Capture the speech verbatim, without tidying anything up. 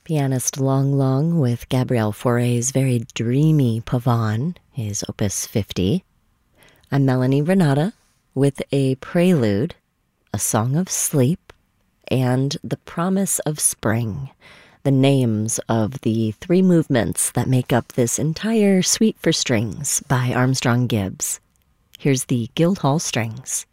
Pianist Long Long with Gabriel Fauré's very dreamy Pavane, his Opus fifty. I'm Melanie Renata with a prelude, a song of sleep, and the promise of spring, the names of the three movements that make up this entire suite for strings by Armstrong Gibbs. Here's the Guildhall Strings.